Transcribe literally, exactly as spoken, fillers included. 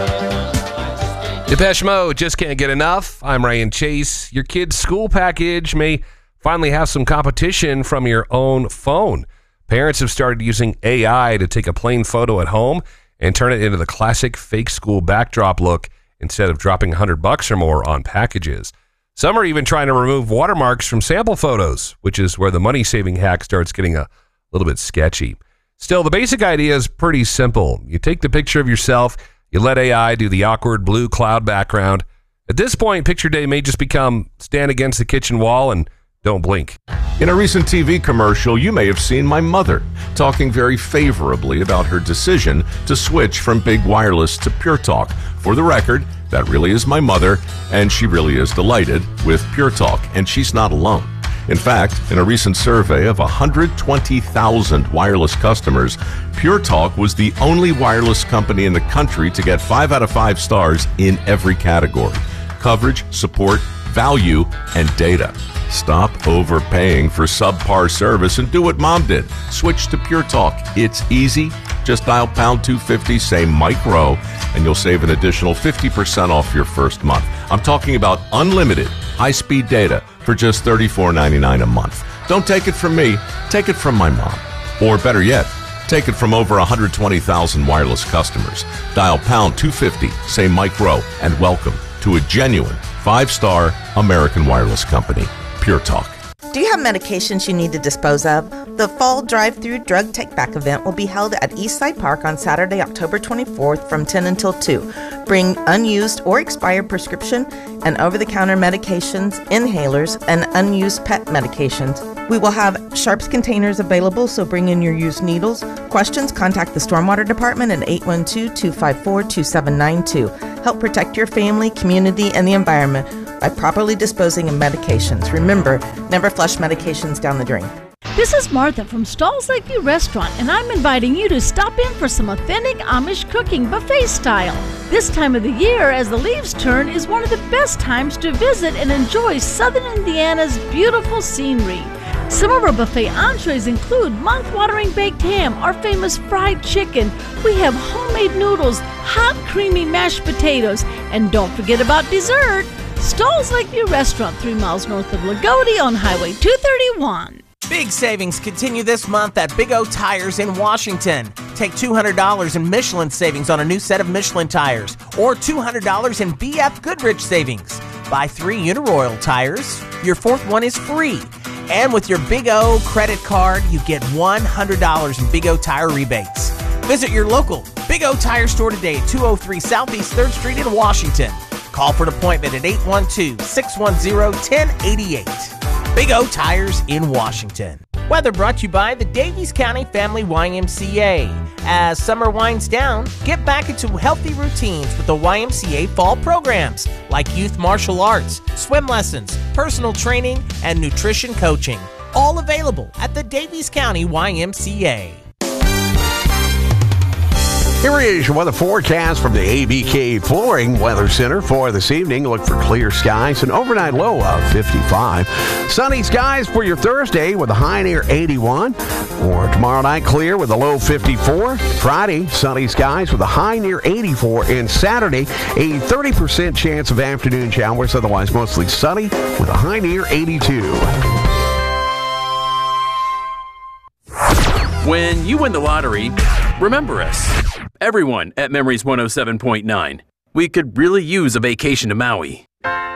Depeche Mode, Just Can't Get Enough. I'm Ryan Chase. Your kid's school package may finally have some competition from your own phone. Parents have started using A I to take a plain photo at home and turn it into the classic fake school backdrop look instead of dropping one hundred bucks or more on packages. Some are even trying to remove watermarks from sample photos, which is where the money-saving hack starts getting a little bit sketchy. Still, the basic idea is pretty simple. You take the picture of yourself, you let A I do the awkward blue cloud background. At this point, picture day may just become stand against the kitchen wall and don't blink. In a recent T V commercial, you may have seen my mother talking very favorably about her decision to switch from Big Wireless to Pure Talk. For the record, that really is my mother, and she really is delighted with Pure Talk, and she's not alone. In fact, in a recent survey of one hundred twenty thousand wireless customers, Pure Talk was the only wireless company in the country to get five out of five stars in every category: coverage, support, value, and data. Stop overpaying for subpar service and do what Mom did. Switch to Pure Talk. It's easy. Just dial pound two fifty, say Mike Rowe, and you'll save an additional fifty percent off your first month. I'm talking about unlimited high-speed data for just thirty-four ninety-nine a month. Don't take it from me. Take it from my mom. Or better yet, take it from over one hundred twenty thousand wireless customers. Dial pound two fifty, say Mike Rowe, and welcome to a genuine five-star American wireless company, Pure Talk. Do you have medications you need to dispose of? The Fall Drive-Thru Drug Take-Back event will be held at Eastside Park on Saturday, October twenty-fourth from ten until two. Bring unused or expired prescription and over-the-counter medications, inhalers, and unused pet medications. We will have sharps containers available, so bring in your used needles. Questions? Contact the Stormwater Department at eight one two, two five four, two seven nine two. Help protect your family, community, and the environment by properly disposing of medications. Remember, never flush medications down the drain. This is Martha from Stalls Lakeview Restaurant, and I'm inviting you to stop in for some authentic Amish cooking buffet style. This time of the year, as the leaves turn, is one of the best times to visit and enjoy Southern Indiana's beautiful scenery. Some of our buffet entrees include mouth-watering baked ham, our famous fried chicken. We have homemade noodles, hot creamy mashed potatoes, and don't forget about dessert. Stalls Lakeview Restaurant, three miles north of Lagodi on Highway two thirty-one. Big savings continue this month at Big O Tires in Washington. Take two hundred dollars in Michelin savings on a new set of Michelin tires, or two hundred dollars in B F Goodrich savings. Buy three Uniroyal tires, your fourth one is free. And with your Big O credit card, you get one hundred dollars in Big O Tire rebates. Visit your local Big O Tire store today at two oh three Southeast third Street in Washington. Call for an appointment at eight one two, six one zero, one zero eight eight. Big O Tires in Washington. Weather brought to you by the Davies County Family Y M C A. As summer winds down, get back into healthy routines with the Y M C A fall programs like youth martial arts, swim lessons, personal training, and nutrition coaching. All available at the Davies County Y M C A. Here is your weather forecast from the A B K Flooring Weather Center for this evening. Look for clear skies, an overnight low of fifty-five. Sunny skies for your Thursday with a high near eighty-one. For tomorrow night, clear with a low fifty-four. Friday, sunny skies with a high near eighty-four. And Saturday, a thirty percent chance of afternoon showers, otherwise mostly sunny with a high near eighty-two. When you win the lottery, remember us. Everyone at Memories one oh seven point nine. We could really use a vacation to Maui.